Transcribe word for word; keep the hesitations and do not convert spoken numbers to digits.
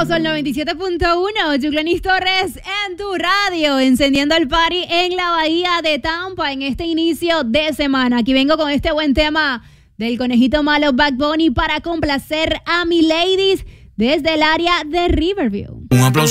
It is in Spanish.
Sol noventa y siete punto uno, Yuclanis Torres en tu radio, encendiendo el party en la bahía de Tampa en este inicio de semana. Aquí vengo con este buen tema del conejito malo Bad Bunny para complacer a mi ladies desde el área de Riverview. Un aplauso.